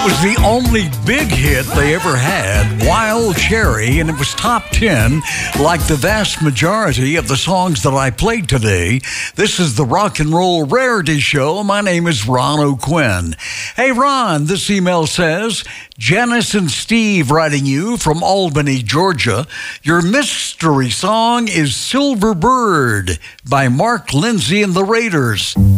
was the only big hit they ever had, Wild Cherry, and it was top 10 like the vast majority of the songs that I played today. This is the Rock and Roll Rarity Show. My name is Ron O'Quinn. Hey, Ron, this email says, Janice and Steve writing you from Albany, Georgia. Your mystery song is Silver Bird by Mark Lindsay and the Raiders.